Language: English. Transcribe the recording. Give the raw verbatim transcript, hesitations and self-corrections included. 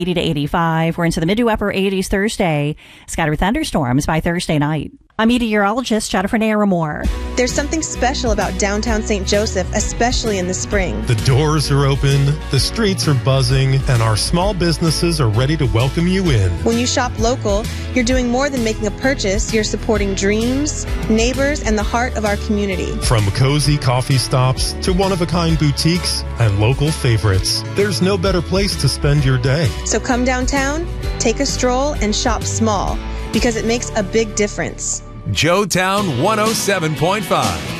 eighty to eighty-five. We're into the mid to upper eighties Thursday. Scattered thunderstorms by Thursday night. I'm meteorologist Jennifer Naramore. There's something special about downtown Saint Joseph, especially in the spring. The doors are open, the streets are buzzing, and our small businesses are ready to welcome you in. When you shop local, you're doing more than making a purchase. You're supporting dreams, neighbors, and the heart of our community. From cozy coffee stops to one-of-a-kind boutiques and local favorites, there's no better place to spend your day. So come downtown, take a stroll, and shop small, because it makes a big difference. Joetown one oh seven point five.